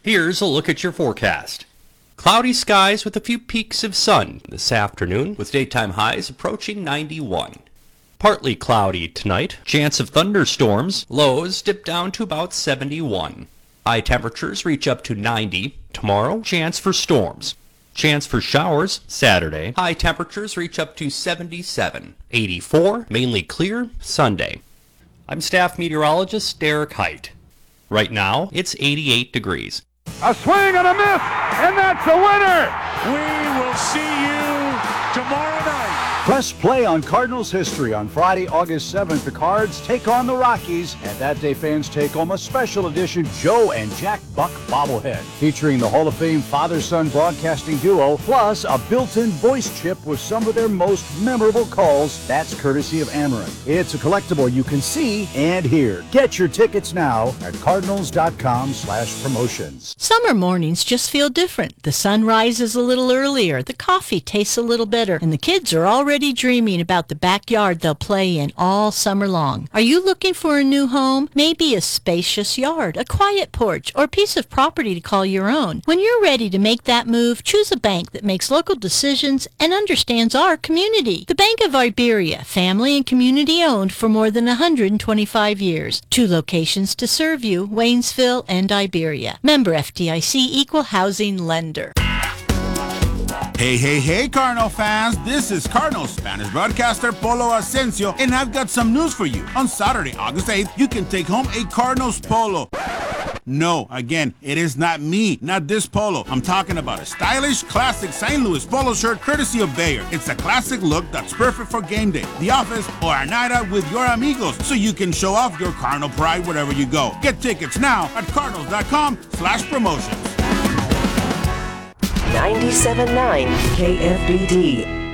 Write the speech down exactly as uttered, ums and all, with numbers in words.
Here's a look at your forecast. Cloudy skies with a few peaks of sun this afternoon, with daytime highs approaching ninety-one. Partly cloudy tonight, chance of thunderstorms, lows dip down to about seventy-one. High temperatures reach up to ninety. Tomorrow, chance for storms. Chance for showers Saturday, high temperatures reach up to seventy-seven. eighty-four, mainly clear Sunday. I'm staff meteorologist Derek Height. Right now, it's eighty-eight degrees. A swing and a miss, and that's a winner! We will see you tomorrow night. Press play on Cardinals history. On Friday, August seventh, the Cards take on the Rockies, and that day fans take home a special edition Joe and Jack Buck bobblehead, featuring the Hall of Fame father-son broadcasting duo, plus a built-in voice chip with some of their most memorable calls. That's courtesy of Amarin. It's a collectible you can see and hear. Get your tickets now at cardinals.com slash promotions. Summer mornings just feel different. The sun rises a little earlier, the coffee tastes a little better, and the kids are already dreaming about the backyard they'll play in all summer long. Are you looking for a new home? Maybe a spacious yard, a quiet porch, or a piece of property to call your own. When you're ready to make that move, choose a bank that makes local decisions and understands our community. The Bank of Iberia, family and community owned for more than one hundred twenty-five years. Two locations to serve you, Waynesville and Iberia. Member F D I C, Equal Housing Lender. Hey, hey, hey, Cardinal fans. This is Cardinal Spanish broadcaster Polo Asensio, and I've got some news for you. On Saturday, August eighth, you can take home a Cardinals polo. No, again, it is not me, not this polo. I'm talking about a stylish, classic Saint Louis polo shirt courtesy of Bayer. It's a classic look that's perfect for game day, the office, or a night out with your amigos, so you can show off your Cardinal pride wherever you go. Get tickets now at cardinals.com slash promotions. ninety-seven point nine K F B D.